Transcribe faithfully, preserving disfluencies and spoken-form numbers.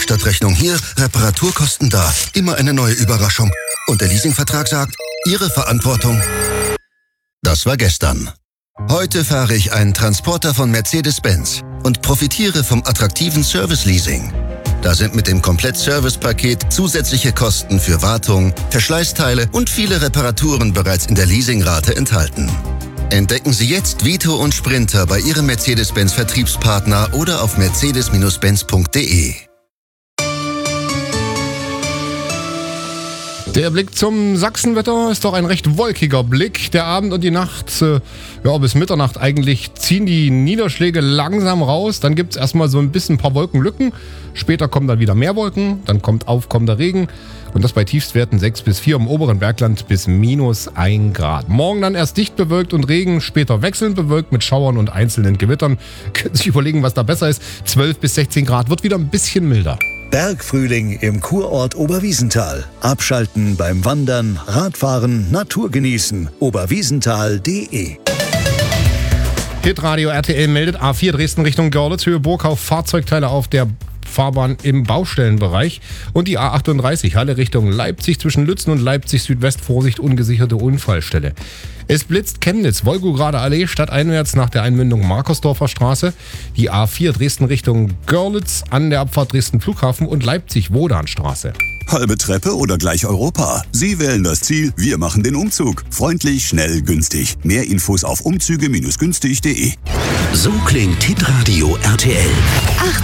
Werkstattrechnung hier, Reparaturkosten da. Immer eine neue Überraschung. Und der Leasingvertrag sagt, Ihre Verantwortung. Das war gestern. Heute fahre ich einen Transporter von Mercedes-Benz und profitiere vom attraktiven Service-Leasing. Da sind mit dem Komplett-Service-Paket zusätzliche Kosten für Wartung, Verschleißteile und viele Reparaturen bereits in der Leasingrate enthalten. Entdecken Sie jetzt Vito und Sprinter bei Ihrem Mercedes-Benz-Vertriebspartner oder auf mercedes Benz punkt de. Der Blick zum Sachsenwetter ist doch ein recht wolkiger Blick. Der Abend und die Nacht, äh, ja bis Mitternacht eigentlich, ziehen die Niederschläge langsam raus. Dann gibt es erstmal so ein bisschen ein paar Wolkenlücken. Später kommen dann wieder mehr Wolken. Dann kommt aufkommender Regen. Und das bei Tiefstwerten sechs bis vier im oberen Bergland bis minus ein Grad. Morgen dann erst dicht bewölkt und Regen, später wechselnd bewölkt mit Schauern und einzelnen Gewittern. Können sich überlegen, was da besser ist. zwölf bis sechzehn Grad, wird wieder ein bisschen milder. Bergfrühling im Kurort Oberwiesenthal. Abschalten beim Wandern, Radfahren, Natur genießen. oberwiesenthal punkt de. Hitradio R T L meldet A vier Dresden Richtung Görlitz, Höhe Burgkauf, Fahrzeugteile auf der Fahrbahn im Baustellenbereich. Und die A achtunddreißig, Halle Richtung Leipzig, zwischen Lützen und Leipzig Südwest, Vorsicht, ungesicherte Unfallstelle. Es blitzt Chemnitz, Wolgograder Allee, stadteinwärts nach der Einmündung Markersdorfer Straße. Die A vier Dresden Richtung Görlitz an der Abfahrt Dresden Flughafen und Leipzig-Wodanstraße. Halbe Treppe oder gleich Europa? Sie wählen das Ziel, wir machen den Umzug. Freundlich, schnell, günstig. Mehr Infos auf umzüge Bindestrich günstig punkt de. So klingt Hitradio R T L.